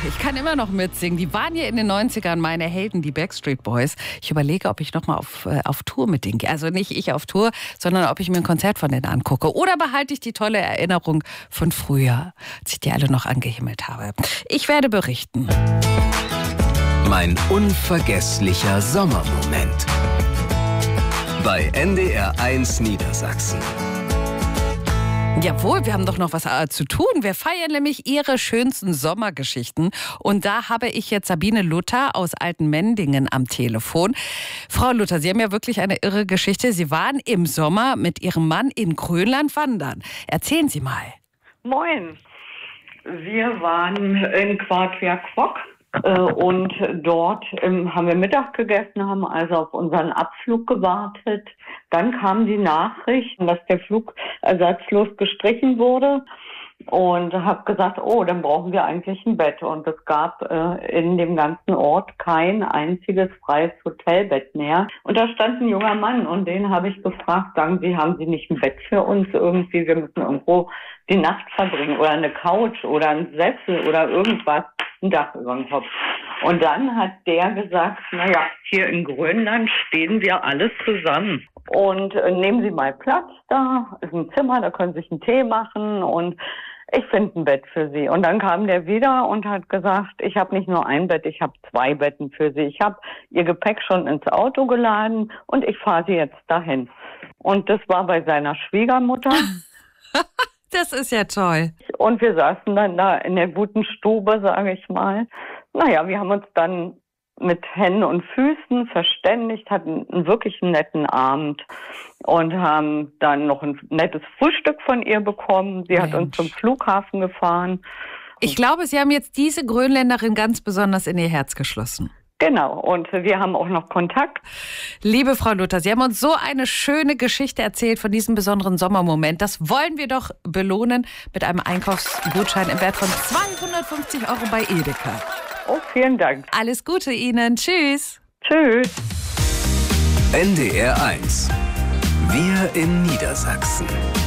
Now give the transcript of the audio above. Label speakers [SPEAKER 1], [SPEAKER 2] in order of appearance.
[SPEAKER 1] ich kann immer noch mitsingen. Die waren ja in den 90ern meine Helden, die Backstreet Boys. Ich überlege, ob ich nochmal auf Tour mit denen gehe. Also nicht ich auf Tour, sondern ob ich mir ein Konzert von denen angucke. Oder behalte ich die tolle Erinnerung von früher, als ich die alle noch angehimmelt habe. Ich werde berichten.
[SPEAKER 2] Mein unvergesslicher Sommermoment. Bei NDR1 Niedersachsen.
[SPEAKER 1] Jawohl, wir haben doch noch was zu tun. Wir feiern nämlich Ihre schönsten Sommergeschichten. Und da habe ich jetzt Sabine Luther aus Altenmendingen am Telefon. Frau Luther, Sie haben ja wirklich eine irre Geschichte. Sie waren im Sommer mit Ihrem Mann in Grönland wandern. Erzählen Sie mal.
[SPEAKER 3] Moin. Wir waren in Qaqortoq und dort haben wir Mittag gegessen, haben also auf unseren Abflug gewartet. Dann kam die Nachricht, dass der Flug ersatzlos gestrichen wurde. Und habe gesagt, oh, dann brauchen wir eigentlich ein Bett. Und es gab in dem ganzen Ort kein einziges freies Hotelbett mehr. Und da stand ein junger Mann und den habe ich gefragt, sagen Sie, haben Sie nicht ein Bett für uns irgendwie? Wir müssen irgendwo die Nacht verbringen oder eine Couch oder ein Sessel oder irgendwas, ein Dach über dem Kopf. Und dann hat der gesagt, naja, hier in Grönland stehen wir alles zusammen. Und nehmen Sie mal Platz da, ist ein Zimmer, da können Sie sich einen Tee machen und ich finde ein Bett für Sie. Und dann kam der wieder und hat gesagt, ich habe nicht nur ein Bett, ich habe 2 Betten für Sie. Ich habe Ihr Gepäck schon ins Auto geladen und ich fahre Sie jetzt dahin. Und das war bei seiner Schwiegermutter.
[SPEAKER 1] Das ist ja toll.
[SPEAKER 3] Und wir saßen dann da in der guten Stube, sage ich mal. Naja, wir haben uns dann mit Händen und Füßen verständigt, hatten einen wirklich netten Abend und haben dann noch ein nettes Frühstück von ihr bekommen. Sie hat uns zum Flughafen gefahren.
[SPEAKER 1] Ich glaube, Sie haben jetzt diese Grönländerin ganz besonders in Ihr Herz geschlossen.
[SPEAKER 3] Genau, und wir haben auch noch Kontakt.
[SPEAKER 1] Liebe Frau Luther, Sie haben uns so eine schöne Geschichte erzählt von diesem besonderen Sommermoment. Das wollen wir doch belohnen mit einem Einkaufsgutschein im Wert von 250 € bei Edeka.
[SPEAKER 3] Oh, vielen Dank.
[SPEAKER 1] Alles Gute Ihnen. Tschüss.
[SPEAKER 3] Tschüss.
[SPEAKER 2] NDR1. Wir in Niedersachsen.